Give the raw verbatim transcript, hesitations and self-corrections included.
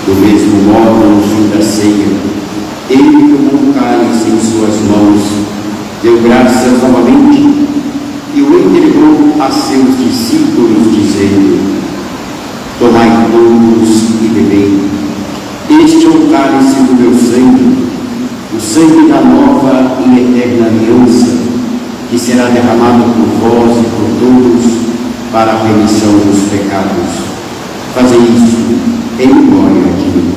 Do mesmo modo, no fim da ceia, ele tomou o cálice em suas mãos, deu graças novamente e o entregou a seus discípulos, dizendo: tomai todos e bebei. Este é o cálice do meu sangue, o sangue da nova e eterna aliança, que será derramado por vós e por todos para a remissão dos pecados. Fazei isso em memória de mim.